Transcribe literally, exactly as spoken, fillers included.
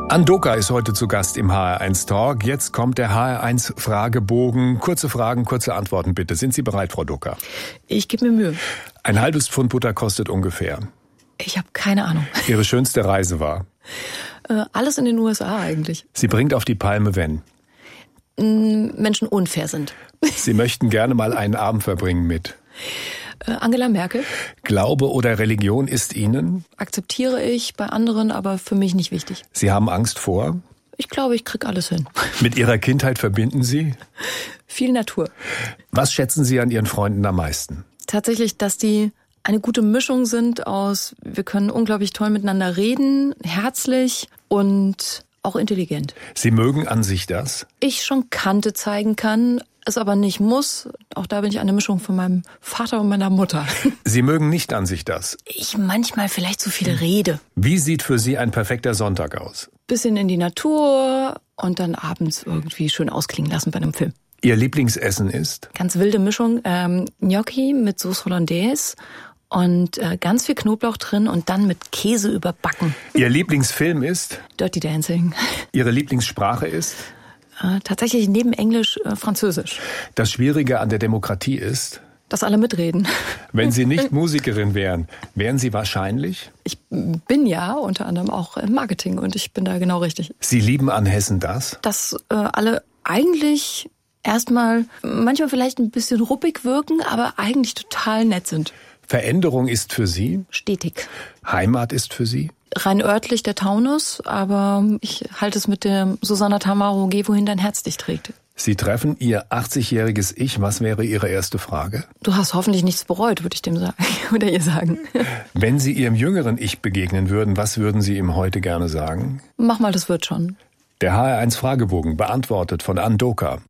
Andoka ist heute zu Gast im H R eins Talk. Jetzt kommt der H R eins Fragebogen. Kurze Fragen, kurze Antworten bitte. Sind Sie bereit, Frau Doka? Ich gebe mir Mühe. Ein halbes Pfund Butter kostet ungefähr. Ich habe keine Ahnung. Ihre schönste Reise war? Äh, alles in den U S A eigentlich. Sie bringt auf die Palme, wenn? Menschen unfair sind. Sie möchten gerne mal einen Abend verbringen mit? Äh, Angela Merkel. Glaube oder Religion ist Ihnen? Akzeptiere ich bei anderen, aber für mich nicht wichtig. Sie haben Angst vor? Ich glaube, ich krieg alles hin. Mit Ihrer Kindheit verbinden Sie? Viel Natur. Was schätzen Sie an Ihren Freunden am meisten? Tatsächlich, dass die eine gute Mischung sind aus, wir können unglaublich toll miteinander reden, herzlich und auch intelligent. Sie mögen an sich das? Ich schon Kante zeigen kann, es aber nicht muss. Auch da bin ich eine Mischung von meinem Vater und meiner Mutter. Sie mögen nicht an sich das? Ich manchmal vielleicht zu viel rede. Wie sieht für Sie ein perfekter Sonntag aus? Bisschen in die Natur und dann abends irgendwie schön ausklingen lassen bei einem Film. Ihr Lieblingsessen ist? Ganz wilde Mischung, ähm, Gnocchi mit Sauce Hollandaise und äh, ganz viel Knoblauch drin und dann mit Käse überbacken. Ihr Lieblingsfilm ist? Dirty Dancing. Ihre Lieblingssprache ist? Äh, tatsächlich neben Englisch äh, Französisch. Das Schwierige an der Demokratie ist? Dass alle mitreden. Wenn Sie nicht Musikerin wären, wären Sie wahrscheinlich? Ich bin ja unter anderem auch im Marketing und ich bin da genau richtig. Sie lieben an Hessen das? Dass äh, alle eigentlich erstmal manchmal vielleicht ein bisschen ruppig wirken, aber eigentlich total nett sind. Veränderung ist für Sie? Stetig. Heimat ist für Sie? Rein örtlich der Taunus, aber ich halte es mit der Susanna Tamaro, geh wohin dein Herz dich trägt. Sie treffen Ihr achtzigjähriges Ich. Was wäre Ihre erste Frage? Du hast hoffentlich nichts bereut, würde ich dem sagen oder ihr sagen. Wenn Sie Ihrem jüngeren Ich begegnen würden, was würden Sie ihm heute gerne sagen? Mach mal, das wird schon. Der H R eins Fragebogen beantwortet von Andoka.